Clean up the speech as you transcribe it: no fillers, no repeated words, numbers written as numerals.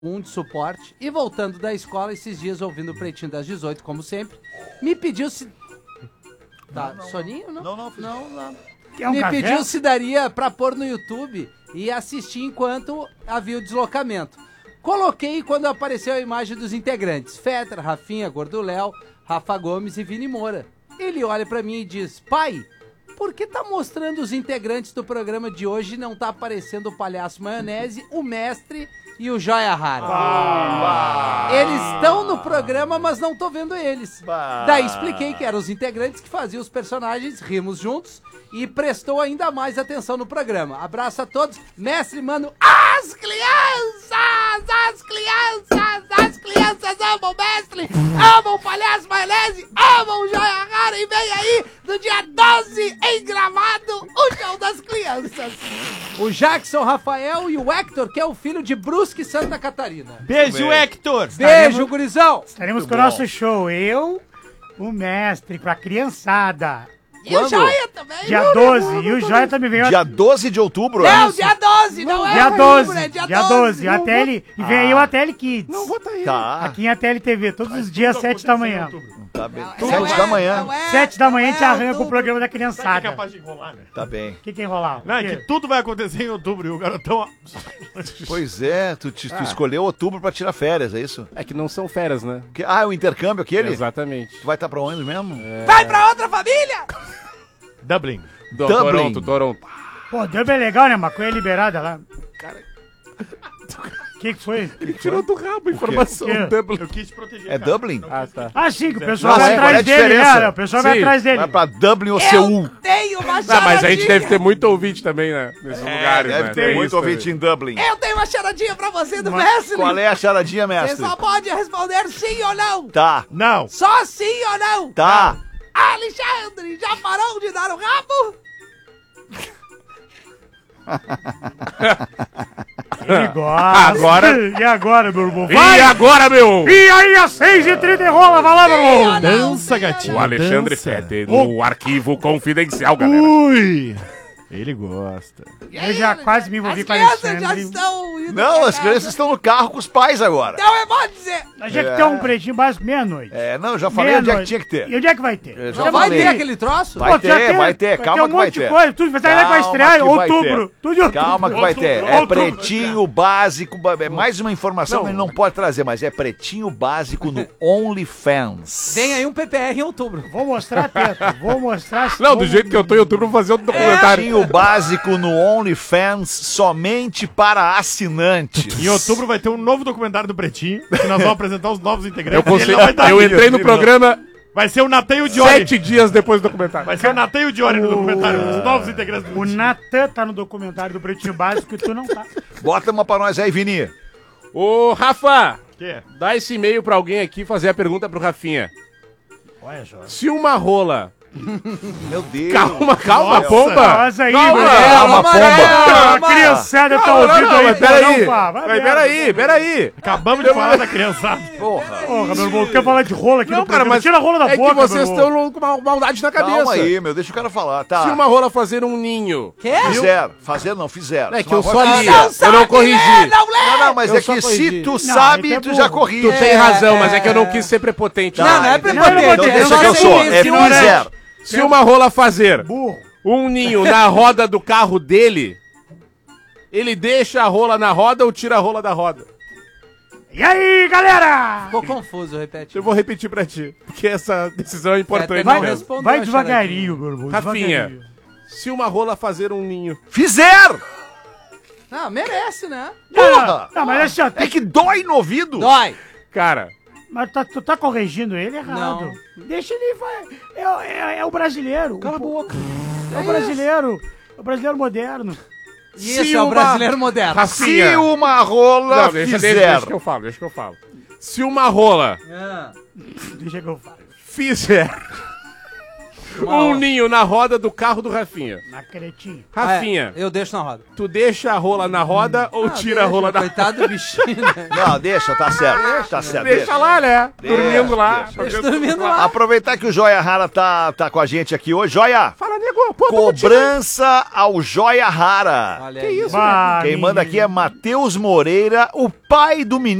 de suporte e voltando da escola esses dias ouvindo o Pretinho das 18, como sempre, me pediu se... Tá, soninho? Não. Não. Me pediu se daria pra pôr no YouTube e assistir enquanto havia o deslocamento. Coloquei quando apareceu a imagem dos integrantes, Fetter, Rafinha, Gordo Léo, Rafa Gomes e Vini Moura. Ele olha pra mim e diz, pai, por que tá mostrando os integrantes do programa de hoje e não tá aparecendo o Palhaço Maionese, o Mestre e o Joia Rara? Eles estão no programa, mas não tô vendo eles. Daí expliquei que eram os integrantes que faziam os personagens, rimos juntos e prestou ainda mais atenção no programa. Abraço a todos. Mestre, mano, as crianças amam o Mestre, amam o Palhaço Maionese, amam o Joia Rara e vem aí no dia 12 em Gramado o show das crianças. O Jackson Rafael e o Hector, que é o filho de Brusque, Santa Catarina. Beijo, Hector! Beijo, gurizão! Estaremos com o nosso show, eu, o Mestre, com a criançada. E o Joia também. Dia 12, e o Joia também veio. Dia 12 de outubro, Não, dia 12, não é Dia outubro, 12, é dia dia 12. A TL, e vem aí o ATL Kids. Não, vou tá aí. Tá, Aqui em ATL TV, todos os dias, 7 da manhã. tá bem. Não 7 da manhã. 7 da manhã a gente arranca com o outubro. programa da Sabe que é criançada. capaz de enrolar, né? Tá bem. O que que enrolar? Não, é que tudo vai acontecer em outubro e o garotão... Pois é, tu escolheu outubro pra tirar férias, é isso? É que não são férias, né? É o intercâmbio aquele? Exatamente. Tu vai estar pra onde mesmo? Vai pra outra família! Dublin. Dublin. Toronto. Pô, Dublin é legal, né? Maconha liberada lá. O que foi? Tirou do rabo a informação. O quê? Dublin. Eu quis te proteger, É cara. Dublin? Ah, tá. Ah, sim, que o pessoal Não, vai qual é a atrás dele, diferença? né? O pessoal vai Sim. atrás dele. Vai pra Dublin ou Seul? Tenho uma Ah, charadinha. mas a gente deve ter muito ouvinte também, né? Nesses lugares, Deve né? ter Tem muito isso ouvinte também. em Dublin. Eu tenho uma charadinha pra você do Mestre. Qual é a charadinha, Você mestre? só pode responder sim ou não. Tá, Não. Só sim ou não. tá. Alexandre, já parou de dar o rabo? Ele gosta. Agora- E agora, meu irmão? E agora, meu? E aí, às 6h30 enrola, vai lá, meu irmão. Dança, gatinho. O Alexandre dança. Fete no arquivo confidencial, galera. Ui. Ele gosta. Eu já quase me envolvi As com o crianças já Alexandre. estão indo Não, pra as casa. crianças estão no carro com os pais agora. Então eu vou dizer. Nós já que tem um pretinho básico meia-noite. É, não, eu já falei onde é que tinha que ter. E onde é que vai ter? Eu já Já vai falei. ter aquele troço? Vai ter, vai ter, calma um que vai monte ter. de coisa, tudo vai sair, vai estrear em que vai outubro. ter. Tudo em outubro. Calma que vai ter. É pretinho básico. É mais uma informação que ele não pode trazer, mas é pretinho básico no OnlyFans. Vem aí um PPR em outubro. Vou mostrar, Teto. Vou mostrar. Não, do jeito que eu tô em outubro, eu vou fazer outro documentário. Pretinho básico no OnlyFans somente para assinantes. Em outubro vai ter um novo documentário do Pretinho, que nós vamos apresentar os novos integrantes. Eu, E ele não vai estar eu aqui. entrei no programa Vai ser o Natan e o Diori. 7 dias depois do documentário. Vai ser o Natan e o Diori no documentário, os novos integrantes do O Pretinho. Natan tá no documentário do Pretinho Básico e tu não tá. Bota uma pra nós aí, Vini. Ô, Rafa, Que? dá esse e-mail pra alguém aqui fazer a pergunta pro Rafinha. Olha só. Se uma rola... Meu Deus. Calma, Nossa. pomba. Nossa aí, Calma, velho. calma, pomba. A criançada tá Não, ouvindo não, aí. mas peraí. Vai, Peraí. Acabamos de falar da criançada. Porra. Porra, meu irmão, quer falar de rola aqui Não, no cara, programa? mas Tira a rola da é boca, que vocês meu irmão. estão com uma maldade na cabeça. Calma aí, meu. Deixa o cara falar. Tá. Se uma rola fazer um ninho... Quê? Fizeram. Fazer não, fizeram. É Se que eu uma só rola- li, Não eu sabe não corrigi. ler, não lê. Não, não, mas Eu é só que corrigi. se tu Não, sabe, então é tu já burro. corrige. Tu tem razão, mas é que eu não quis ser prepotente. Não, não é Então prepotente. deixa só que eu sem sou. isso, É ignorante. fizeram. Se uma rola fazer Burro. um ninho na roda do carro dele, ele deixa a rola na roda ou tira a rola da roda? E aí, galera? Ficou confuso, repete. Eu vou repetir pra ti, porque essa decisão é importante. Não Vai, respondeu vai a devagarinho, meu irmão. Rafinha, devagarinho. se uma rola fazer um ninho... Fizeram! Não, merece, né? Porra! Não, mas assim, ó, É que dói no ouvido. Dói. Cara, mas tu tá corrigindo ele errado. Não. Deixa ele vai. É o brasileiro. Cala a boca. É o brasileiro moderno. Isso Se é o uma- brasileiro moderno. Rafinha... Se uma rola Não, deixa fizer... que eu falo, deixa que eu falo. Se uma rola Ah. Deixa que eu falo. fizer Um ninho na roda do carro do Rafinha. Na cretinha. Rafinha, Eu deixo na roda. tu deixa a rola na roda ou tira a rola da roda? Coitado do bichinho, né? Não, deixa, tá certo. Tá certo. Deixa lá, né? Deixa, Dormindo lá. Deixa dormindo lá. Aproveitar que o Joia Rara tá com a gente aqui hoje. Joia, Fala, nego. Pô, cobrança ao Joia Rara. Olha Que aí. isso, Bah, Quem manda aqui é Matheus Moreira, o pai do menino.